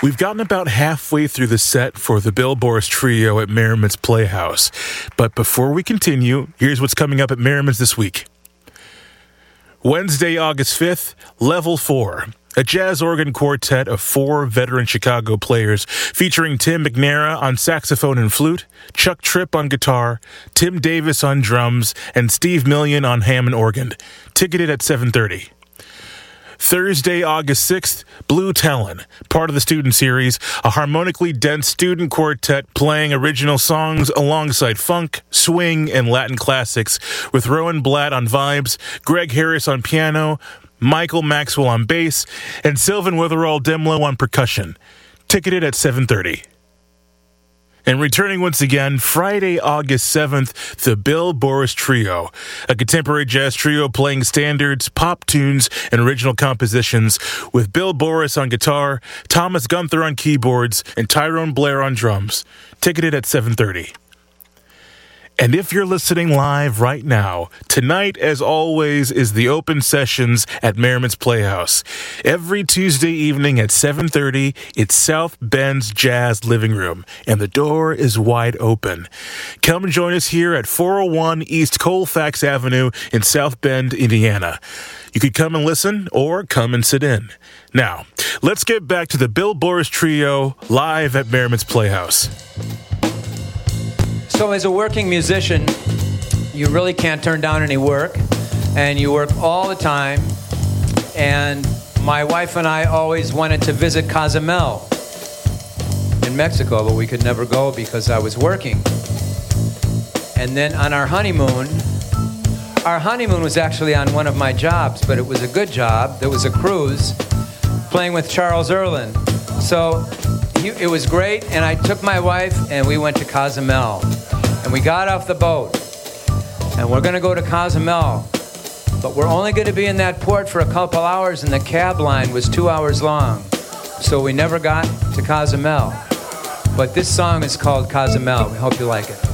We've gotten about halfway through the set for the Bill Boris Trio at Merriman's Playhouse. But before we continue, here's what's coming up at Merriman's this week. Wednesday, August 5th, Level 4. A jazz organ quartet of 4 veteran Chicago players featuring Tim McNara on saxophone and flute, Chuck Tripp on guitar, Tim Davis on drums, and Steve Million on Hammond organ. Ticketed at 7:30. Thursday, August 6th, Blue Talon, part of the student series, a harmonically dense student quartet playing original songs alongside funk, swing, and Latin classics, with Rowan Blatt on vibes, Greg Harris on piano, Michael Maxwell on bass, and Sylvan Witherall Demlow on percussion. Ticketed at 7:30. And returning once again, Friday, August 7th, the Bill Boris Trio, a contemporary jazz trio playing standards, pop tunes, and original compositions, with Bill Boris on guitar, Thomas Gunther on keyboards, and Tyrone Blair on drums. Ticketed at 7:30. And if you're listening live right now, tonight, as always, is the open sessions at Merriman's Playhouse. Every Tuesday evening at 7:30, it's South Bend's Jazz Living Room, and the door is wide open. Come and join us here at 401 East Colfax Avenue in South Bend, Indiana. You could come and listen or come and sit in. Now, let's get back to the Bill Boris Trio live at Merriman's Playhouse. So as a working musician, you really can't turn down any work, and you work all the time. And my wife and I always wanted to visit Cozumel in Mexico, but we could never go because I was working. And then on our honeymoon was actually on one of my jobs, but it was a good job. There was a cruise playing with Charles Earland. So it was great, and I took my wife, and we went to Cozumel. And we got off the boat, and we're going to go to Cozumel. But we're only going to be in that port for a couple hours, and the cab line was 2 hours long. So we never got to Cozumel. But this song is called Cozumel. We hope you like it.